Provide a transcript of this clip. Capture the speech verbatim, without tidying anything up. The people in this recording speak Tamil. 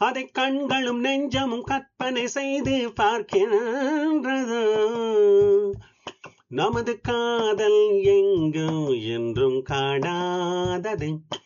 அதை கண்களும் நெஞ்சமும் கற்பனை செய்து பார்க்கின்றது. நமது காதல் எங்கோ என்றும் காணாதது.